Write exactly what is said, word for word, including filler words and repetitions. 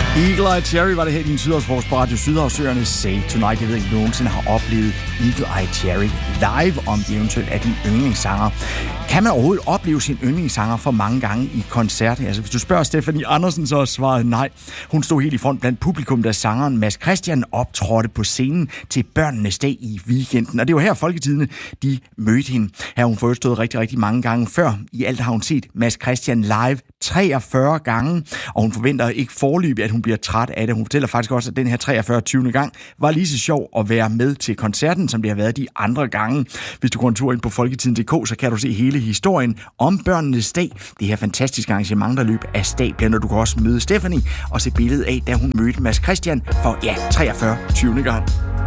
Eagle Eye Cherry var det her i din Sydhavsfrokost på Radio Sydhavsøerne Save Tonight. Jeg ved ikke, om du nogensinde har oplevet Eagle Eye Cherry live, om det eventuelt er din yndlingssanger. Kan man overhovedet opleve sin yndlingssanger for mange gange i koncert? Altså, hvis du spørger Stephanie Andersen, så er svaret nej. Hun stod helt i front blandt publikum, da sangeren Mads Christian optrådte på scenen til Børnenes Dag i weekenden. Og det var her Folketidene, de mødte hende. Her har hun fået stået rigtig, rigtig mange gange før. I alt har hun set Mads Christian live treogfyrre gange, og hun forventer ikke foreløbig, at hun bliver træt af det. Hun fortæller faktisk også, at den her treogfyrre tyvende gang var lige så sjov at være med til koncerten, som det har været de andre gange. Hvis du går en tur ind på folketiden punktum d k, så kan du se hele historien om Børnenes Dag. Det her fantastiske arrangement, der løb af stablen, og du kan også møde Stephanie og se billedet af, da hun mødte Mads Christian for, ja, treogfyrre tyvende gang.